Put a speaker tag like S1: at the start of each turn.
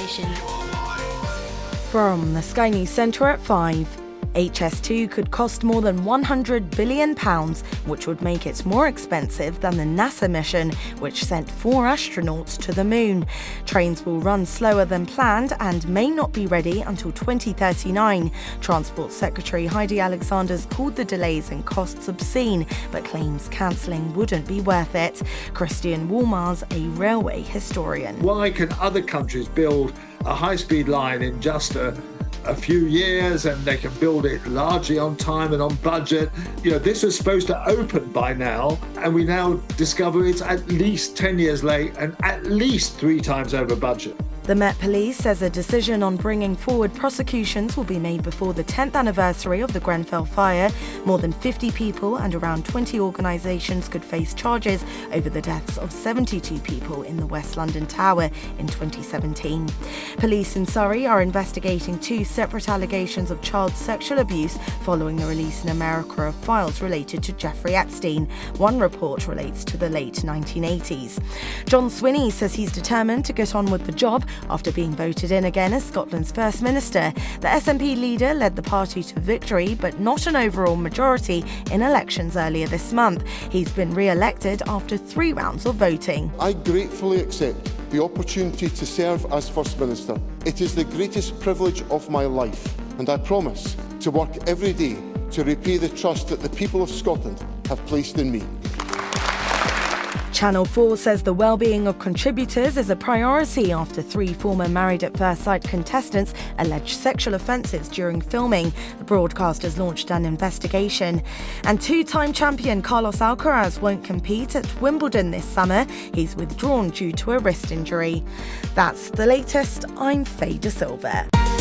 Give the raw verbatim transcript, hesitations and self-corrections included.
S1: station.
S2: From the Sky News Centre at five. H S two could cost more than one hundred billion pounds, which would make it more expensive than the NASA mission, which sent four astronauts to the moon. Trains will run slower than planned and may not be ready until twenty thirty-nine. Transport Secretary Heidi Alexander's called the delays and costs obscene, but claims cancelling wouldn't be worth it. Christian Wolmars, a railway historian.
S3: Why can other countries build a high-speed line in just a a few years and they can build it largely on time and on budget? You know, this was supposed to open by now, and we now discover it's at least ten years late and at least three times over budget.
S2: The Met Police says a decision on bringing forward prosecutions will be made before the tenth anniversary of the Grenfell fire. More than fifty people and around twenty organisations could face charges over the deaths of seventy-two people in the West London Tower in twenty seventeen. Police in Surrey are investigating two separate allegations of child sexual abuse following the release in America of files related to Jeffrey Epstein. One report relates to the late nineteen eighties. John Swinney says he's determined to get on with the job after being voted in again as Scotland's First Minister. The S N P leader led the party to victory, but not an overall majority in elections earlier this month. He's been re-elected after three rounds of voting.
S4: I gratefully accept the opportunity to serve as First Minister. It is the greatest privilege of my life, and I promise to work every day to repay the trust that the people of Scotland have placed in me.
S2: Channel four says the well-being of contributors is a priority after three former Married at First Sight contestants alleged sexual offences during filming. The broadcasters launched an investigation. And two-time champion Carlos Alcaraz won't compete at Wimbledon this summer. He's withdrawn due to a wrist injury. That's the latest. I'm Faye De Silva.